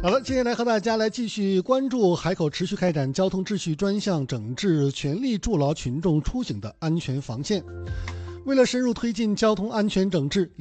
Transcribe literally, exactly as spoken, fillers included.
好了，接下来和大家来继续关注海口持续开展交通秩序专项整治，全力筑牢群众出行的安全防线。为了深入推进交通安全整治，